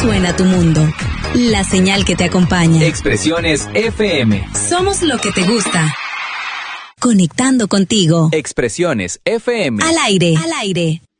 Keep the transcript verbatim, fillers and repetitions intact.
suena tu mundo. La señal que te acompaña. Expresiones F M. Somos lo que te gusta. Conectando contigo. Expresiones F M. Al aire. Al aire.